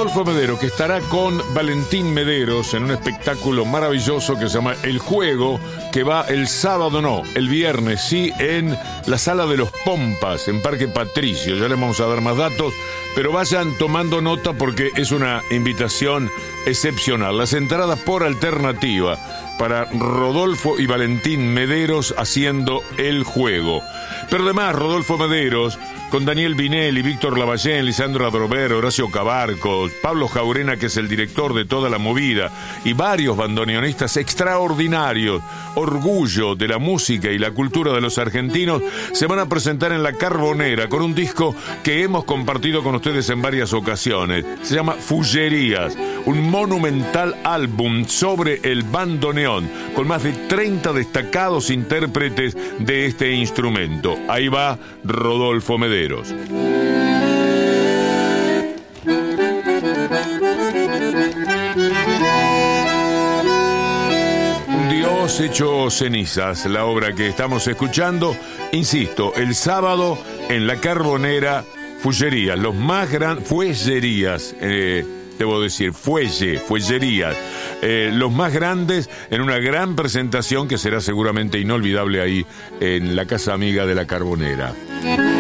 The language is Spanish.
Rodolfo Medero, que estará con Valentín Mederos en un espectáculo maravilloso que se llama El Juego, que va el sábado, no, el viernes, sí, en la Sala de los Pompas, en Parque Patricio. Ya les vamos a dar más datos, pero vayan tomando nota porque es una invitación excepcional. Las entradas por alternativa para Rodolfo y Valentín Mederos haciendo El Juego. Pero además, Rodolfo Mederos, con Daniel Vinelli, Víctor Lavallén, Lisandro Adrover, Horacio Cabarcos, Pablo Jaurena, que es el director de toda la movida, y varios bandoneonistas extraordinarios, orgullo de la música y la cultura de los argentinos, se van a presentar en La Carbonera con un disco que hemos compartido con ustedes en varias ocasiones. Se llama Fullerías, un monumental álbum sobre el bandoneón, con más de 30 destacados intérpretes de este instrumento. Ahí va Rodolfo Mederos. Un Dios hecho cenizas, la obra que estamos escuchando, insisto, el sábado en La Carbonera, Fullerías, los más grandes, fuellerías, debo decir, fuellerías, los más grandes en una gran presentación que será seguramente inolvidable ahí en la Casa Amiga de La Carbonera.